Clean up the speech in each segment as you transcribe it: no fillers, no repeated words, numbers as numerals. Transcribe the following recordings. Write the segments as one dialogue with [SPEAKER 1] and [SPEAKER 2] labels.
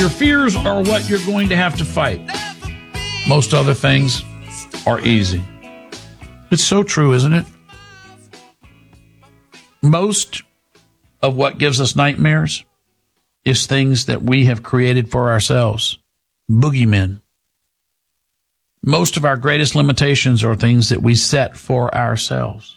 [SPEAKER 1] Your fears are what you're going to have to fight. Most other things are easy. It's so true, isn't it? Most of what gives us nightmares is things that we have created for ourselves. Boogeymen. Most of our greatest limitations are things that we set for ourselves.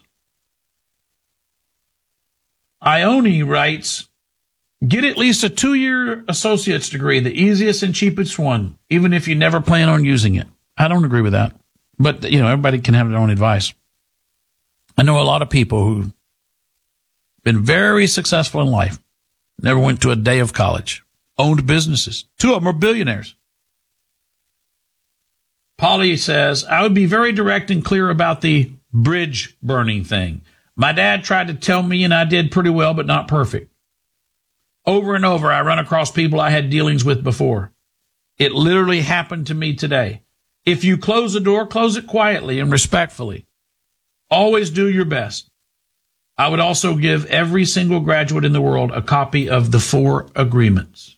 [SPEAKER 1] Ione writes, get at least a 2-year associate's degree, the easiest and cheapest one, even if you never plan on using it. I don't agree with that. But, everybody can have their own advice. I know a lot of people who've been very successful in life, never went to a day of college, owned businesses. 2 of them are billionaires. Polly says, I would be very direct and clear about the bridge burning thing. My dad tried to tell me, and I did pretty well, but not perfect. Over and over, I run across people I had dealings with before. It literally happened to me today. If you close the door, close it quietly and respectfully. Always do your best. I would also give every single graduate in the world a copy of the 4 agreements.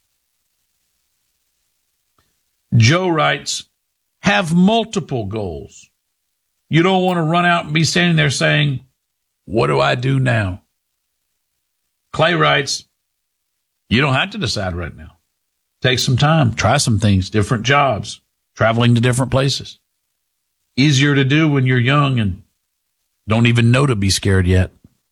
[SPEAKER 1] Joe writes, have multiple goals. You don't want to run out and be standing there saying, what do I do now? Clay writes, you don't have to decide right now. Take some time. Try some things, different jobs, traveling to different places. Easier to do when you're young and don't even know to be scared yet.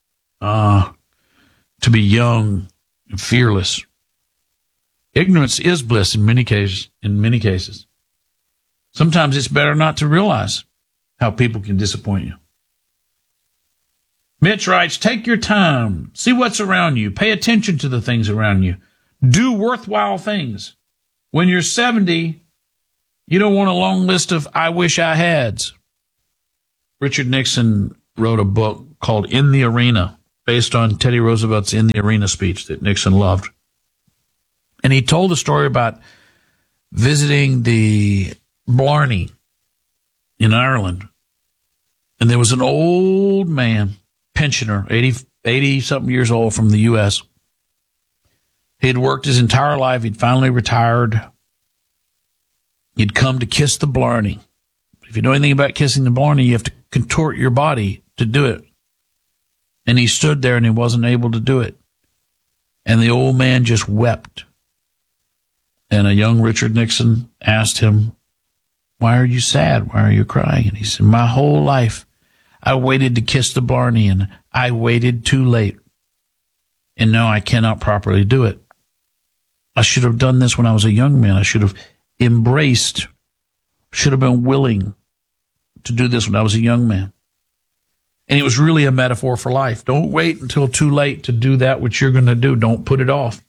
[SPEAKER 1] To be young and fearless. Ignorance is bliss in many cases. Sometimes it's better not to realize how people can disappoint you. Mitch writes, take your time. See what's around you. Pay attention to the things around you. Do worthwhile things. When you're 70, you don't want a long list of I wish I hads. Richard Nixon wrote a book called In the Arena, based on Teddy Roosevelt's In the Arena speech that Nixon loved. And he told a story about visiting the Blarney in Ireland. And there was an old man, pensioner, 80-something years old from the U.S. He had worked his entire life. He'd finally retired. He'd come to kiss the Blarney. If you know anything about kissing the Blarney, you have to contort your body to do it. And he stood there and he wasn't able to do it. And the old man just wept. And a young Richard Nixon asked him, why are you sad? Why are you crying? And he said, my whole life I waited to kiss the Blarney and I waited too late. And now I cannot properly do it. I should have done this when I was a young man. I should have embraced, should have been willing to do this when I was a young man. And it was really a metaphor for life. Don't wait until too late to do that which you're going to do. Don't put it off.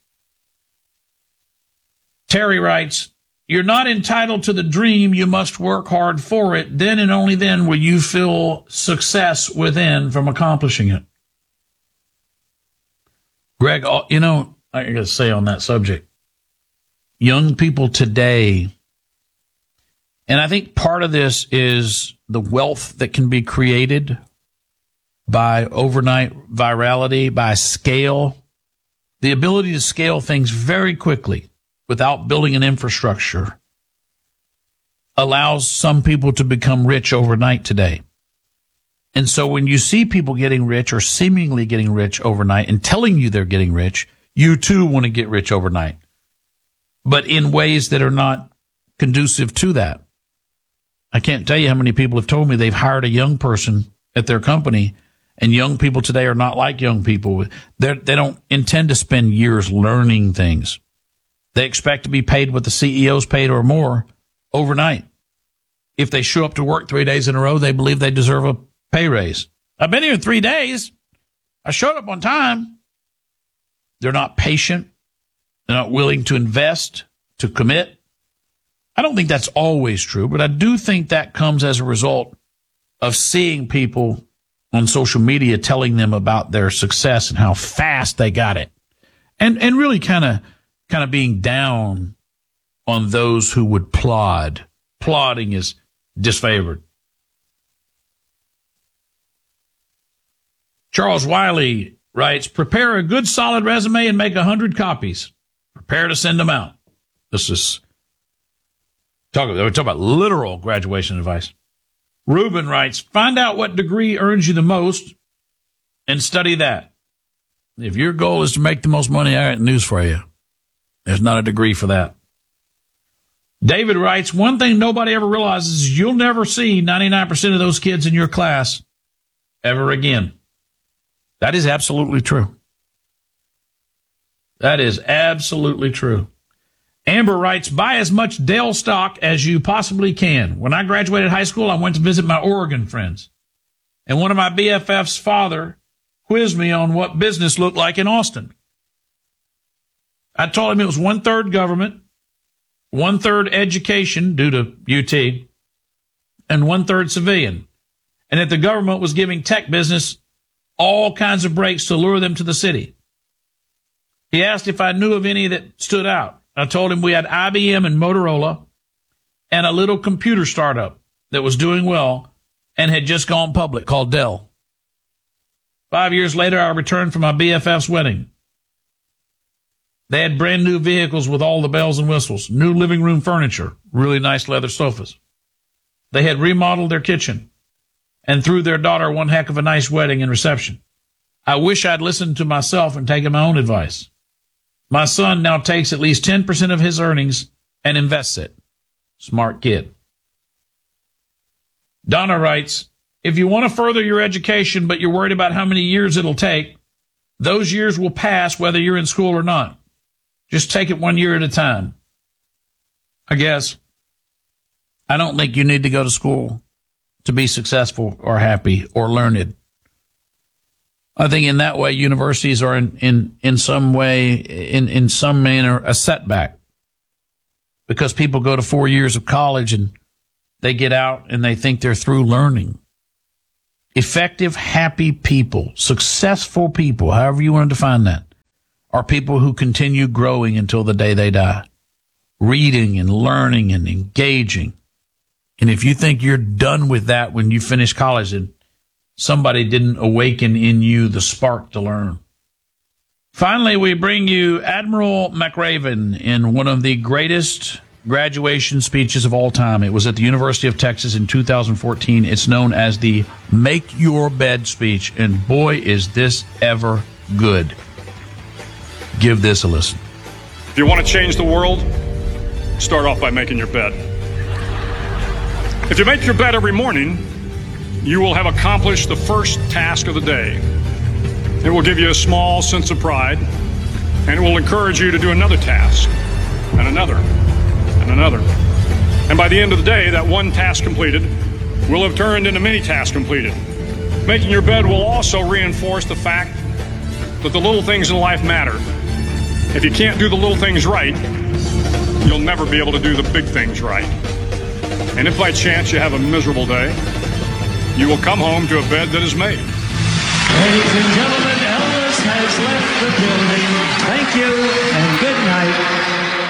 [SPEAKER 1] Terry writes, you're not entitled to the dream. You must work hard for it. Then and only then will you feel success within from accomplishing it. Greg, I got to say on that subject, young people today, and I think part of this is the wealth that can be created by overnight virality, by scale, the ability to scale things very quickly without building an infrastructure allows some people to become rich overnight today. And so when you see people getting rich or seemingly getting rich overnight and telling you they're getting rich, you too want to get rich overnight, but in ways that are not conducive to that. I can't tell you how many people have told me they've hired a young person at their company, and young people today are not like young people. They don't intend to spend years learning things. They expect to be paid what the CEO's paid or more overnight. If they show up to work 3 days in a row, they believe they deserve a pay raise. I've been here 3 days. I showed up on time. They're not patient. They're not willing to invest, to commit. I don't think that's always true, but I do think that comes as a result of seeing people on social media telling them about their success and how fast they got it. And really kind of being down on those who would plod. Plodding is disfavored. Charles Wiley writes, prepare a good solid resume and make 100 copies. Prepare to send them out. This is we're talking about literal graduation advice. Ruben writes, find out what degree earns you the most and study that. If your goal is to make the most money, I got news for you. There's not a degree for that. David writes, one thing nobody ever realizes is you'll never see 99% of those kids in your class ever again. That is absolutely true. That is absolutely true. Amber writes, buy as much Dell stock as you possibly can. When I graduated high school, I went to visit my Oregon friends. And one of my BFF's father quizzed me on what business looked like in Austin. I told him it was 1/3 government, 1/3 education due to UT, and 1/3 civilian. And that the government was giving tech business all kinds of breaks to lure them to the city. He asked if I knew of any that stood out. I told him we had IBM and Motorola and a little computer startup that was doing well and had just gone public called Dell. 5 years later, I returned from my BFF's wedding. They had brand new vehicles with all the bells and whistles, new living room furniture, really nice leather sofas. They had remodeled their kitchen and threw their daughter one heck of a nice wedding and reception. I wish I'd listened to myself and taken my own advice. My son now takes at least 10% of his earnings and invests it. Smart kid. Donna writes, if you want to further your education, but you're worried about how many years it'll take, those years will pass whether you're in school or not. Just take it 1 year at a time. I guess. I don't think you need to go to school to be successful or happy or learned. I think in that way, universities are in some way, in some manner, a setback. Because people go to 4 years of college and they get out and they think they're through learning. Effective, happy people, successful people, however you want to define that, are people who continue growing until the day they die. Reading and learning and engaging. And if you think you're done with that when you finish college, then somebody didn't awaken in you the spark to learn. Finally, we bring you Admiral McRaven in one of the greatest graduation speeches of all time. It was at the University of Texas in 2014. It's known as the Make Your Bed speech. And boy, is this ever good. Give this a listen.
[SPEAKER 2] If you want to change the world, start off by making your bed. If you make your bed every morning, you will have accomplished the first task of the day. It will give you a small sense of pride, and it will encourage you to do another task, and another, and another. And by the end of the day, that one task completed will have turned into many tasks completed. Making your bed will also reinforce the fact that the little things in life matter. If you can't do the little things right, you'll never be able to do the big things right. And if by chance you have a miserable day, you will come home to a bed that is made.
[SPEAKER 3] Ladies and gentlemen, Elvis has left the building. Thank you and good night.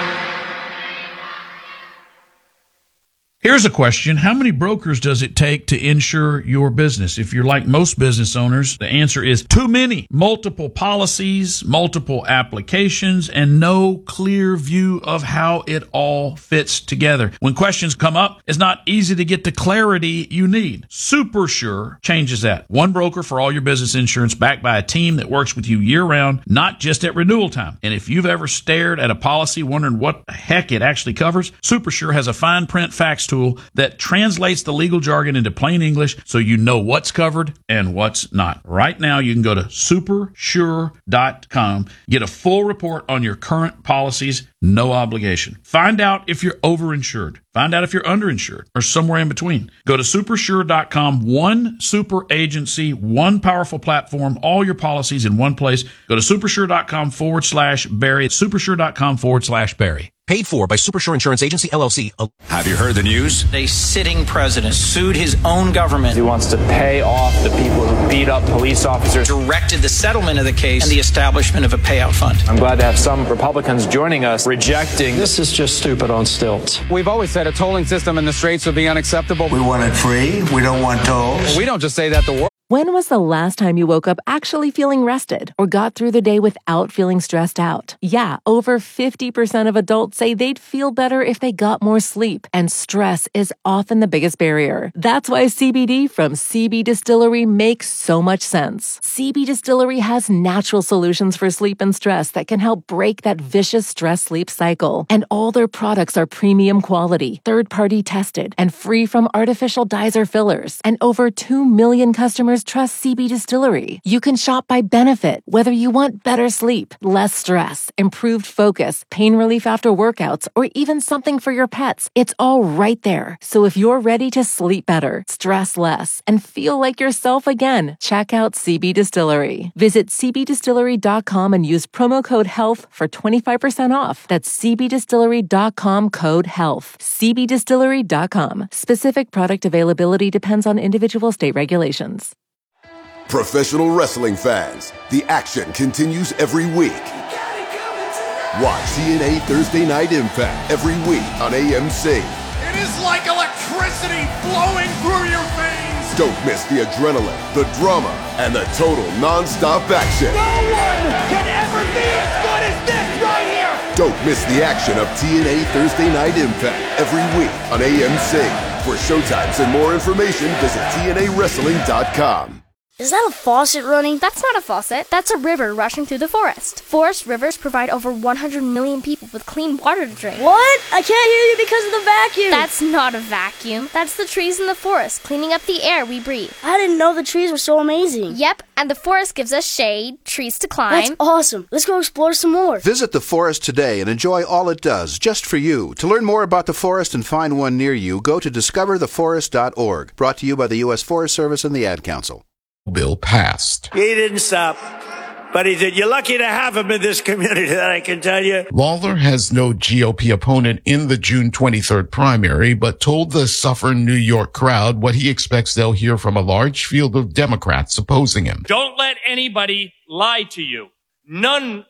[SPEAKER 1] Here's a question. How many brokers does it take to insure your business? If you're like most business owners, the answer is too many. Multiple policies, multiple applications, and no clear view of how it all fits together. When questions come up, it's not easy to get the clarity you need. SuperSure changes that. One broker for all your business insurance, backed by a team that works with you year-round, not just at renewal time. And if you've ever stared at a policy wondering what the heck it actually covers, SuperSure has a fine print facts tool that translates the legal jargon into plain English so you know what's covered and what's not. Right now, you can go to supersure.com, get a full report on your current policies, no obligation. Find out if you're overinsured. Find out if you're underinsured or somewhere in between. Go to supersure.com, one super agency, one powerful platform, all your policies in one place. Go to supersure.com/Barry. Supersure.com/Barry.
[SPEAKER 4] Paid for by Supersure Insurance Agency, LLC.
[SPEAKER 5] Have you heard the news?
[SPEAKER 6] A sitting president sued his own government.
[SPEAKER 7] He wants to pay off the people who beat up police officers.
[SPEAKER 6] Directed the settlement of the case and the establishment of a payout fund.
[SPEAKER 7] I'm glad to have some Republicans joining us, rejecting.
[SPEAKER 8] This is just stupid on stilts.
[SPEAKER 9] We've always said a tolling system in the Straits would be unacceptable.
[SPEAKER 10] We want it free. We don't want tolls.
[SPEAKER 9] We don't just say that, the world
[SPEAKER 5] When was the last time you woke up actually feeling rested or got through the day without feeling stressed out? Yeah, over 50% of adults say they'd feel better if they got more sleep, and stress is often the biggest barrier. That's why CBD from CB Distillery makes so much sense. CB Distillery has natural solutions for sleep and stress that can help break that vicious stress-sleep cycle. And all their products are premium quality, third-party tested, and free from artificial dyes or fillers. And over 2 million customers trust CB Distillery. You can shop by benefit, whether you want better sleep, less stress, improved focus, pain relief after workouts, or even something for your pets. It's all right there. So if you're ready to sleep better, stress less, and feel like yourself again, check out CB Distillery. Visit cbdistillery.com and use promo code HEALTH for 25% off. That's cbdistillery.com, code HEALTH. cbdistillery.com. Specific product availability depends on individual state regulations.
[SPEAKER 9] Professional wrestling fans, the action continues every week. Watch TNA Thursday Night Impact every week on AMC.
[SPEAKER 10] It is like electricity flowing through your veins.
[SPEAKER 9] Don't miss the adrenaline, the drama, and the total non-stop action.
[SPEAKER 10] No one can ever be as good as this right here.
[SPEAKER 9] Don't miss the action of TNA Thursday Night Impact every week on AMC. For showtimes and more information, visit TNAWrestling.com.
[SPEAKER 11] Is that a faucet running? That's not a faucet. That's a river rushing through the forest. Forest rivers provide over 100 million people with clean water to drink. What? I can't hear you because of the vacuum. That's not a vacuum. That's the trees in the forest cleaning up the air we breathe.
[SPEAKER 12] I didn't know the trees were so amazing.
[SPEAKER 11] Yep, and the forest gives us shade, trees to climb.
[SPEAKER 12] That's awesome. Let's go explore some more.
[SPEAKER 13] Visit the forest today and enjoy all it does, just for you. To learn more about the forest and find one near you, go to discovertheforest.org. Brought to you by the U.S. Forest Service and the Ad Council.
[SPEAKER 14] Bill passed.
[SPEAKER 15] He didn't stop, but he said, "You're lucky to have him in this community, that I can tell you."
[SPEAKER 14] Lawler has no GOP opponent in the June 23rd primary, but told the suffering New York crowd what he expects they'll hear from a large field of Democrats opposing him.
[SPEAKER 16] Don't let anybody lie to you. None